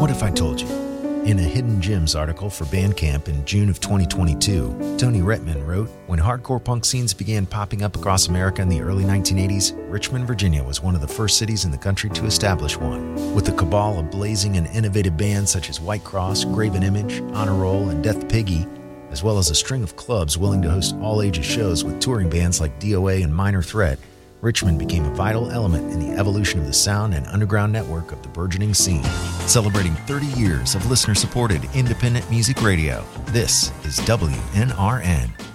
What If I Told You? In a Hidden Gems article for Bandcamp in June of 2022, Tony Retman wrote, when hardcore punk scenes began popping up across America in the early 1980s, Richmond, Virginia was one of the first cities in the country to establish one. With a cabal of blazing and innovative bands such as White Cross, Graven Image, Honor Roll, and Death Piggy, as well as a string of clubs willing to host all-ages shows with touring bands like DOA and Minor Threat, Richmond became a vital element in the evolution of the sound and underground network of the burgeoning scene. Celebrating 30 years of listener-supported independent music radio, this is WNRN.